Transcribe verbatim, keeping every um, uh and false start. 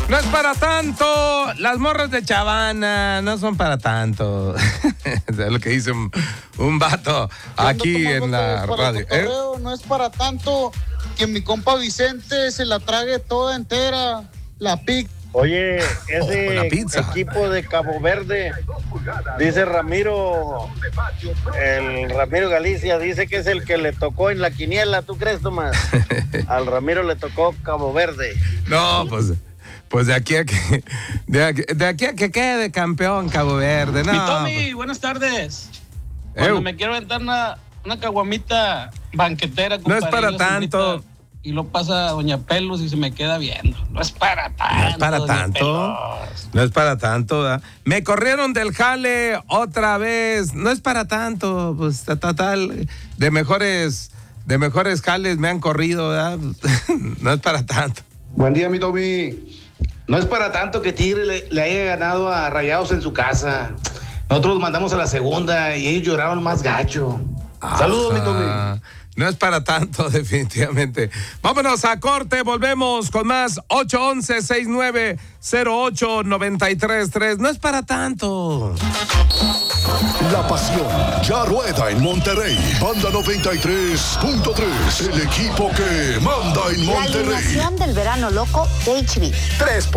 No es para tanto. Las morras de Chavana no son para tanto. Es lo que dice un, un vato aquí en la radio. ¿Eh? No es para tanto que mi compa Vicente se la trague toda entera, la pizza. Oye, ese oh, equipo de Cabo Verde, dice Ramiro, el Ramiro Galicia, dice que es el que le tocó en la quiniela. ¿Tú crees, Tomás? Al Ramiro le tocó Cabo Verde. No, pues... Pues de aquí a que de aquí, de aquí a que quede campeón Cabo Verde, ¿no? Mi Tommy, pues, buenas tardes. Cuando Eu. me quiero aventar una, una caguamita banquetera, no es para tanto. Invita, y lo pasa Doña Pelos y se me queda viendo. No es para tanto. No es para tanto. Pelos. No es para tanto, ¿verdad? Me corrieron del jale otra vez. No es para tanto. Pues total, de mejores, de mejores jales me han corrido, ¿verdad? No es para tanto. Buen día, mi Tommy. No es para tanto que Tigre le, le haya ganado a Rayados en su casa. Nosotros los mandamos a la segunda y ellos lloraron más gacho. Ajá. Saludos, mi Tommy. No es para tanto, definitivamente. Vámonos a corte, volvemos con más. Ocho once, sesenta y nueve, cero ocho, noventa y tres tres. No es para tanto. La pasión ya rueda en Monterrey. Banda noventa y tres punto tres. El equipo que manda en Monterrey. La alineación del verano loco de H B. Tres